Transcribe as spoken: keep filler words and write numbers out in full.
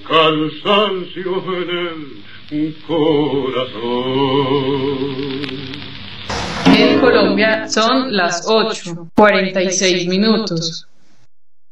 cansancio en el corazón. En Colombia son las ocho, cuarenta y seis minutos.